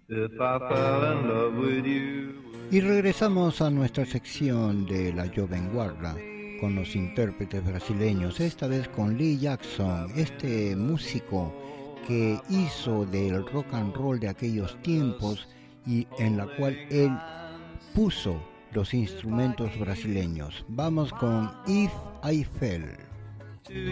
if I fell in love with you. Y regresamos a nuestra sección de la Joven Guarda con los intérpretes brasileños, esta vez con Lee Jackson, este músico que hizo del rock and roll de aquellos tiempos y en la cual él puso los instrumentos brasileños. Vamos con If I Fell.